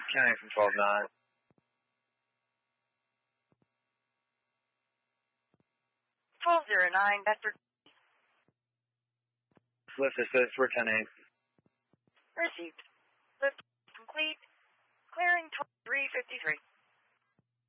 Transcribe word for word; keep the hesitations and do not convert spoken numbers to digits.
County from twelve nine. twelve oh nine, Bedford. Lift assist, we're ten eight. Received. Lift complete. Clearing twenty-three fifty-three.